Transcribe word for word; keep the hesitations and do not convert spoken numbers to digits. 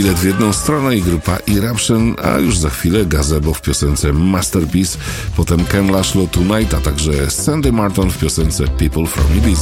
bilet w jedną stronę i grupa Eruption, a już za chwilę Gazebo w piosence Masterpiece, potem Ken Laszlo Tonight, a także Sandy Martin w piosence People from Ibiza.